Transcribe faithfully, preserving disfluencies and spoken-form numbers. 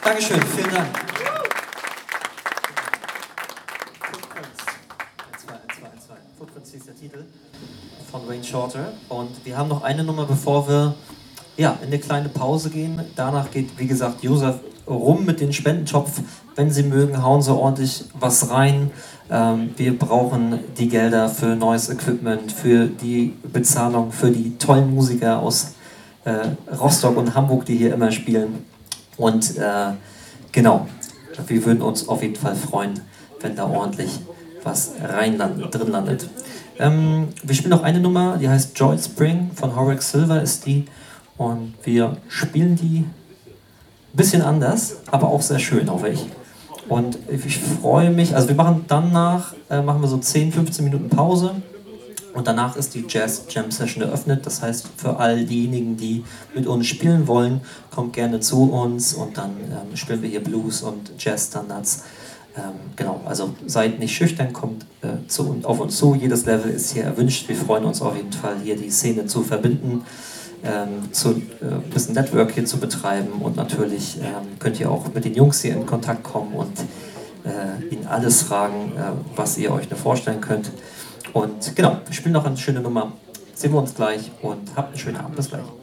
Dankeschön, vielen Dank. Footprints hieß der Titel von Wayne Shorter. Und wir haben noch eine Nummer, bevor wir ja, in eine kleine Pause gehen. Danach geht, wie gesagt, Josef rum mit dem Spendentopf. Wenn Sie mögen, hauen Sie ordentlich was rein. Ähm, wir brauchen die Gelder für neues Equipment, für die Bezahlung, für die tollen Musiker aus äh, Rostock und Hamburg, die hier immer spielen. Und äh, genau, wir würden uns auf jeden Fall freuen, wenn da ordentlich was rein landet, drin landet. Ähm, wir spielen noch eine Nummer, die heißt Joy Spring, von Horace Silver ist die. Und wir spielen die ein bisschen anders, aber auch sehr schön, hoffe ich. Und ich freue mich, also wir machen danach, äh, machen wir so zehn, fünfzehn Minuten Pause. Und danach ist die Jazz Jam Session eröffnet. Das heißt, für all diejenigen, die mit uns spielen wollen, kommt gerne zu uns und dann ähm, spielen wir hier Blues und Jazz-Standards. Ähm, genau, also seid nicht schüchtern, kommt äh, zu, auf uns zu. Jedes Level ist hier erwünscht. Wir freuen uns auf jeden Fall, hier die Szene zu verbinden, ähm, zu, äh, ein bisschen Network hier zu betreiben. Und natürlich ähm, könnt ihr auch mit den Jungs hier in Kontakt kommen und äh, ihnen alles fragen, äh, was ihr euch nur vorstellen könnt. Und genau, wir spielen noch eine schöne Nummer. Sehen wir uns gleich und habt einen schönen Abend. Bis gleich.